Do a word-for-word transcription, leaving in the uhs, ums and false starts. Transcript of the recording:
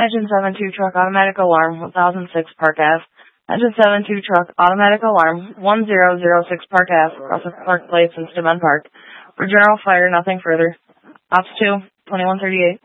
Engine seven two truck automatic alarm one thousand six Park Ave. Engine seven two truck automatic alarm one zero zero six Park Ave, Russell Park Place in Steuben Park. For general fire, nothing further. Ops two, twenty-one thirty-eight.